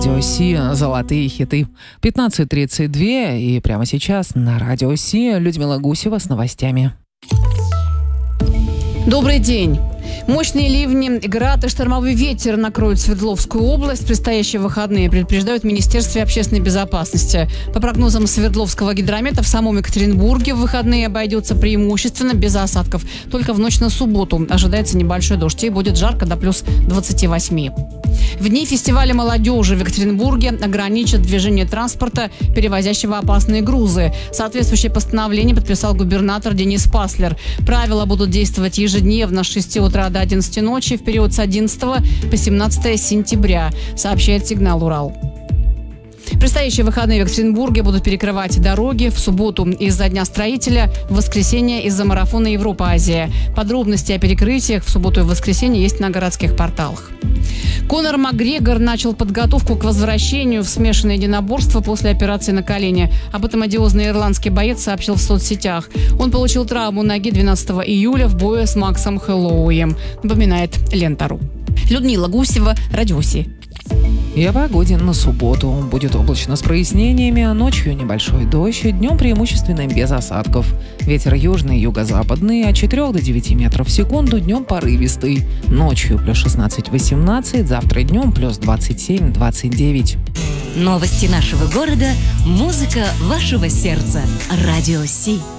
Радио Си, золотые хиты. 15:32, и прямо сейчас на Радио Си Людмила Гусева с новостями. Добрый день. Мощные ливни, град и штормовой ветер накроют Свердловскую область. В предстоящие выходные предупреждают в Министерстве общественной безопасности. По прогнозам Свердловского гидромета, в самом Екатеринбурге в выходные обойдется преимущественно без осадков. Только в ночь на субботу ожидается небольшой дождь и будет жарко до плюс 28. В дни фестиваля молодежи в Екатеринбурге ограничат движение транспорта, перевозящего опасные грузы. Соответствующее постановление подписал губернатор Денис Паслер. Правила будут действовать ежедневно с 6 утра до 11 ночи в период с 11 по 17 сентября, сообщает «Сигнал Урал». В предстоящие выходные в Екатеринбурге будут перекрывать дороги в субботу из-за Дня строителя, в воскресенье из-за марафона Европа-Азия. Подробности о перекрытиях в субботу и в воскресенье есть на городских порталах. Конор Макгрегор начал подготовку к возвращению в смешанное единоборство после операции на колене. Об этом одиозный ирландский боец сообщил в соцсетях. Он получил травму ноги 12 июля в бою с Максом Хэллоуем, напоминает Лента.ру. Людмила Гусева, Радио Си. И о погоде на субботу. Будет облачно с прояснениями, а ночью небольшой дождь, днем преимущественно без осадков. Ветер южный, юго-западный от 4 до 9 метров в секунду, днем порывистый. Ночью плюс 16-18, завтра днем плюс 27-29. Новости нашего города, музыка вашего сердца. Радио Си.